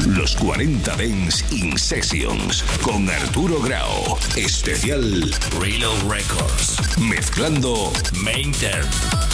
Los 40 Dance in Sessions con Arturo Grau. Especial Reload Records. Mezclando Mainter.